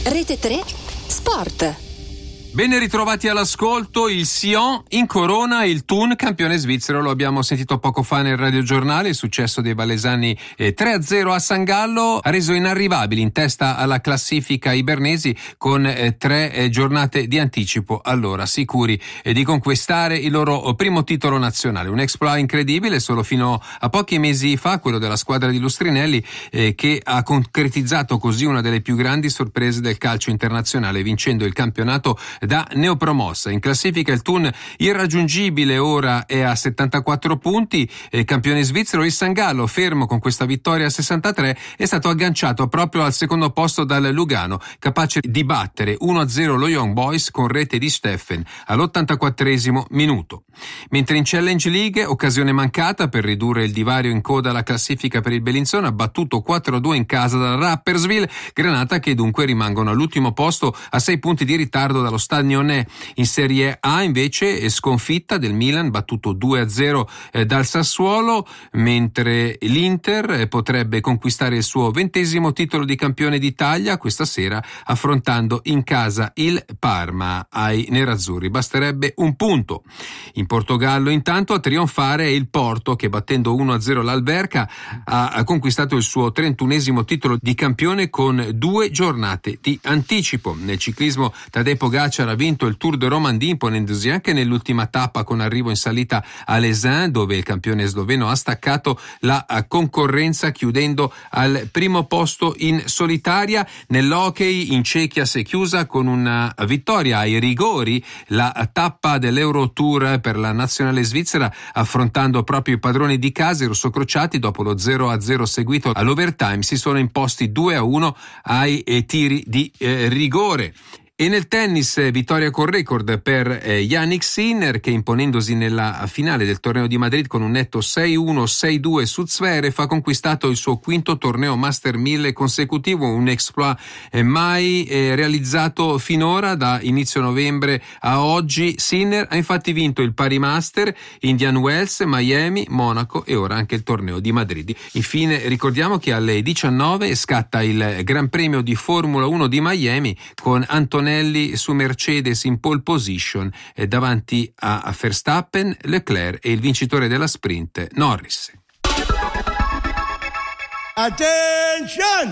Rete 3 Sport. Ben ritrovati all'ascolto. Il Sion incorona il Thun campione svizzero. Lo abbiamo sentito poco fa nel radiogiornale. Il successo dei valesani 3-0 a San Gallo ha reso inarrivabili in testa alla classifica i bernesi con 3 giornate di anticipo, allora sicuri di conquistare il loro primo titolo nazionale. Un exploit incredibile solo fino a pochi mesi fa, quello della squadra di Lustrinelli, che ha concretizzato così una delle più grandi sorprese del calcio internazionale, vincendo il campionato da neopromossa. In classifica il Thun irraggiungibile ora è a 74 punti, campione svizzero. Il San Gallo, fermo con questa vittoria a 63, è stato agganciato proprio al secondo posto dal Lugano, capace di battere 1-0 lo Young Boys con rete di Steffen all'84esimo minuto. Mentre in Challenge League, occasione mancata per ridurre il divario in coda alla classifica per il Bellinzona, ha battuto 4-2 in casa dal Rapperswil, Granata che dunque rimangono all'ultimo posto a 6 punti di ritardo dallo Stadione. In Serie A invece è sconfitta del Milan, battuto 2-0 dal Sassuolo, mentre l'Inter potrebbe conquistare il suo 20° titolo di campione d'Italia questa sera, affrontando in casa il Parma. Ai nerazzurri basterebbe un punto. In Portogallo intanto a trionfare è il Porto, che battendo 1-0 l'Alverca ha conquistato il suo 31° titolo di campione con 2 giornate di anticipo. Nel ciclismo Tadej Pogacar ha vinto il Tour de Romandie, imponendosi anche nell'ultima tappa con arrivo in salita a Les, dove il campione sloveno ha staccato la concorrenza chiudendo al primo posto in solitaria. Nell'hockey in Cechia si è chiusa con una vittoria ai rigori la tappa dell'Eurotour per la nazionale svizzera, affrontando proprio i padroni di casa, i rossocrociati. Dopo lo 0-0 seguito all'overtime si sono imposti 2-1 ai tiri di rigore. E nel tennis vittoria con record per Jannik Sinner, che imponendosi nella finale del torneo di Madrid con un netto 6-1, 6-2 su Zverev ha conquistato il suo 5° torneo Master 1000 consecutivo, un exploit mai realizzato finora da inizio novembre a oggi. Sinner ha infatti vinto il Paris Master, Indian Wells, Miami, Monaco e ora anche il torneo di Madrid. Infine ricordiamo che alle 19 scatta il Gran Premio di Formula 1 di Miami con Antonelli su Mercedes in pole position davanti a Verstappen, Leclerc e il vincitore della sprint Norris. Attention!